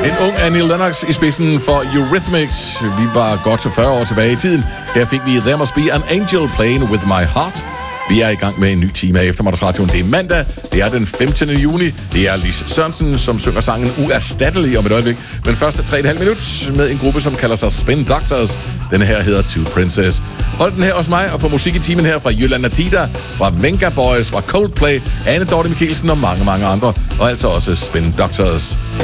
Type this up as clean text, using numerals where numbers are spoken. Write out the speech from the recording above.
En ung Annie Lennox i spidsen for Eurythmics. Vi var godt til 40 år tilbage i tiden. Her fik vi There Must Be an Angel Playing With My Heart. Vi er i gang med en ny time af Eftermiddagsradioen. Det er mandag. Det er den 15. juni. Det er Lis Sørensen, som synger sangen Uerstattelig om et øjeblik. Men første 3,5 minut med en gruppe, som kalder sig Spin Doctors. Denne her hedder Two Princess. Hold den her hos mig og få musik i timen her fra Jolanda Dida, fra Venga Boys, fra Coldplay, Anne Dorte Mikkelsen og mange, mange andre. Og altså også Spin Doctors.